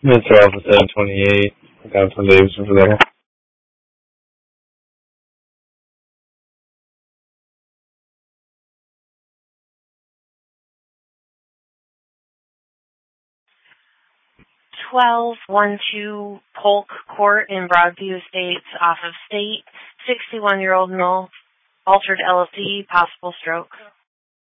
Mr. Alpha 728. Got from Davidson for that. 1212 Polk Court in Broadview Estates, off of State. 61-year-old male, altered LFD, possible stroke.